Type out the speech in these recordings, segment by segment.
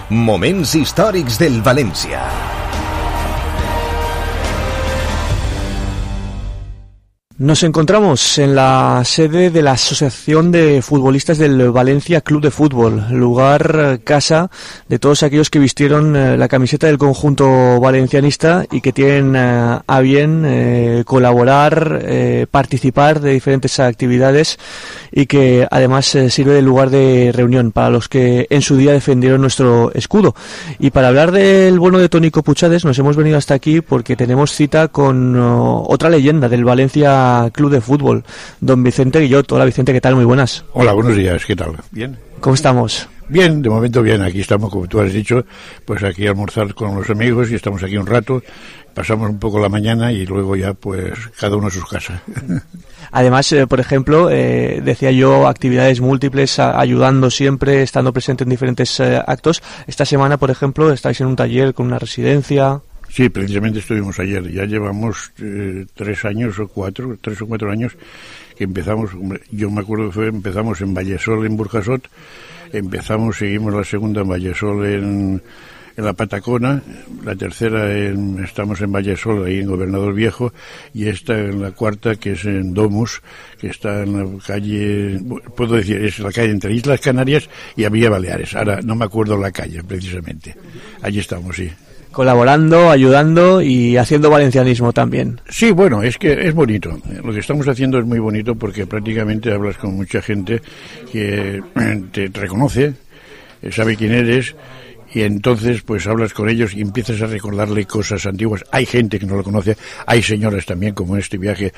Moments històrics del València. Nos encontramos en la sede de la Asociación de Futbolistas del Valencia Club de Fútbol, lugar, casa de todos aquellos que vistieron la camiseta del conjunto valencianista y que tienen a bien colaborar, participar de diferentes actividades y que además sirve de lugar de reunión para los que en su día defendieron nuestro escudo. Y para hablar del bueno de Tónico Puchades nos hemos venido hasta aquí porque tenemos cita con otra leyenda del Valencia Club de Fútbol, don Vicente Guillot. Hola Vicente, ¿qué tal? Muy buenas. Hola, buenos días, ¿qué tal? ¿Bien? ¿Cómo estamos? Bien, de momento bien, aquí estamos, como tú has dicho, pues aquí a almorzar con los amigos y estamos aquí un rato, pasamos un poco la mañana y luego ya pues cada uno a sus casas. Además, por ejemplo, decía yo, actividades múltiples, ayudando siempre, estando presente en diferentes actos. Esta semana, por ejemplo, estáis en un taller con una residencia. Sí, precisamente estuvimos ayer. Ya llevamos 3 o 4 años que empezamos. Yo me acuerdo que empezamos en Vallesol, en Burjasot. Seguimos la segunda en Vallesol, en la Patacona. La tercera estamos en Vallesol, ahí en Gobernador Viejo. Y esta en la cuarta, que es en Domus, que está en la calle, puedo decir, es la calle entre Islas Canarias y Villa Baleares. Ahora no me acuerdo la calle, precisamente. Allí estamos, sí. Colaborando, ayudando y haciendo valencianismo también. Sí, bueno, es que es bonito. Lo que estamos haciendo es muy bonito porque prácticamente hablas con mucha gente que te reconoce, sabe quién eres, y entonces pues hablas con ellos y empiezas a recordarle cosas antiguas. Hay gente que no lo conoce, hay señoras también, como en este viaje,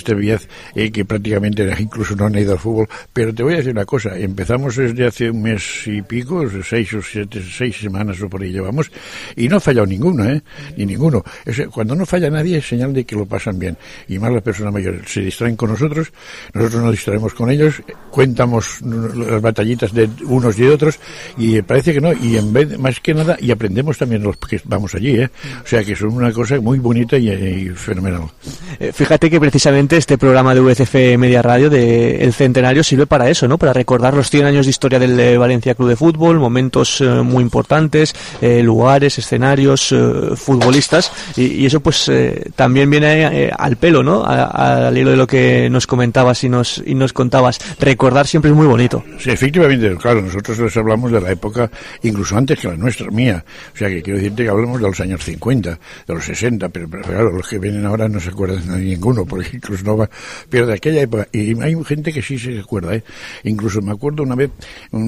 que prácticamente incluso no han ido al fútbol. Pero te voy a decir una cosa, empezamos desde hace un mes y pico, 6 semanas o por ahí llevamos, y no ha fallado ninguno, ni ninguno. Cuando no falla nadie es señal de que lo pasan bien, y más las personas mayores se distraen con nosotros nos distraemos con ellos, cuentamos las batallitas de unos y de otros, y parece que no, y en vez más que nada, y aprendemos también los que vamos allí, O sea que son una cosa muy bonita y fenomenal. Fíjate que precisamente este programa de VCF Media Radio de El Centenario sirve para eso, ¿no? Para recordar los 100 años de historia del Valencia Club de Fútbol, momentos muy importantes, lugares, escenarios, futbolistas, y eso pues también viene al pelo, ¿no? Al hilo de lo que nos comentabas y nos contabas. Recordar siempre es muy bonito. Sí, efectivamente, claro, nosotros les hablamos de la época, incluso antes que la nuestra, mía. O sea, que quiero decirte que hablamos de los años 50, de los 60, pero claro, los que vienen ahora no se acuerdan de ninguno, porque incluso no va, pero de aquella época, y hay gente que sí se acuerda, Incluso me acuerdo una vez,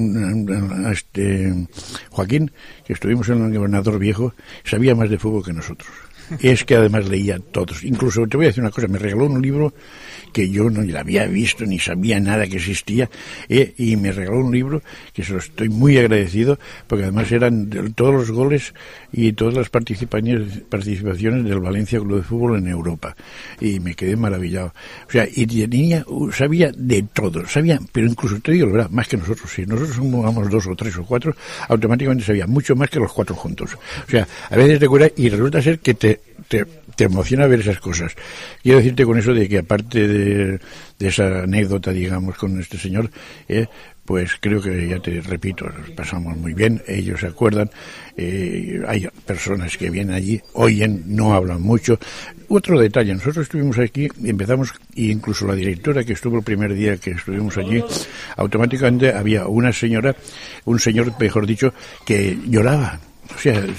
Joaquín, que estuvimos en el Gobernador Viejo, sabía más de fútbol que nosotros. Es que además leía todos. Incluso te voy a decir una cosa, me regaló un libro que yo no la había visto ni sabía nada que existía, y me regaló un libro que se lo estoy muy agradecido, porque además eran todos los goles y todas las participaciones del Valencia Club de Fútbol en Europa, y me quedé maravillado. O sea, y tenía, sabía de todo, pero incluso te digo la verdad, más que nosotros. Si nosotros somos 2 o 3 o 4, automáticamente sabía mucho más que los 4 juntos. O sea, a veces te cuenta y resulta ser que te emociona ver esas cosas. Quiero decirte con eso de que aparte de esa anécdota, digamos, con este señor, pues creo que, ya te repito, nos pasamos muy bien, ellos se acuerdan, hay personas que vienen allí, oyen, no hablan mucho. Otro detalle, nosotros estuvimos aquí, empezamos, e incluso la directora que estuvo el primer día que estuvimos allí, automáticamente había un señor, mejor dicho, que lloraba. O sea,